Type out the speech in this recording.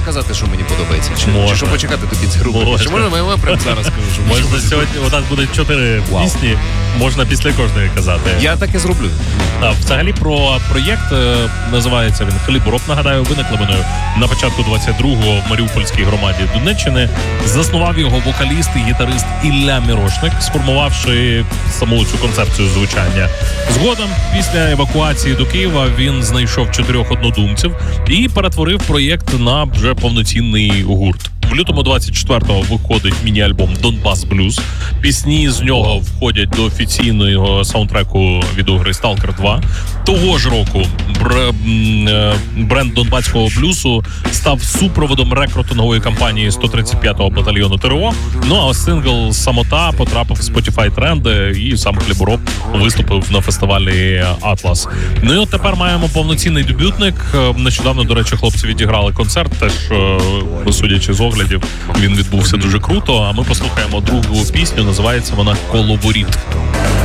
казати, що мені подобається? Можна. Чи що почекати до кінця групи? Можна. Чи можна я прямо зараз скажу? Що Можна сьогодні, у нас буде 4 Вау. пісні, можна після кожної казати. Я так і зроблю. Взагалі про проєкт, називається він «Хлібороб», нагадаю, виникли вони на початку 22-го в Маріупольській громаді Донеччини. Заснував його вокаліст і гітарист Ілля Мірошник, сформувавши саму цю концепцію звучання. Згодом, після евакуації до Києва, він знайшов 4 однодумців і перетворив проєкт на вже повноцінний гурт. В лютому 24-го виходить міні-альбом «Донбас Блюз». Пісні з нього входять до офіційного саундтреку відеогри «Сталкер 2». Того ж року бренд донбаського блюзу став супроводом рекрутингової кампанії 135-го батальйону ТРО. Ну а сингл «Самота» потрапив в Spotify тренди, і сам Хлібороб виступив на фестивалі «Атлас». Ну і от тепер маємо повноцінний дебютник. Нещодавно, до речі, хлопці відіграли концерт, теж, судячи з оглядів, він відбувся дуже круто. А ми послухаємо другу пісню, називається вона «Коловоріт».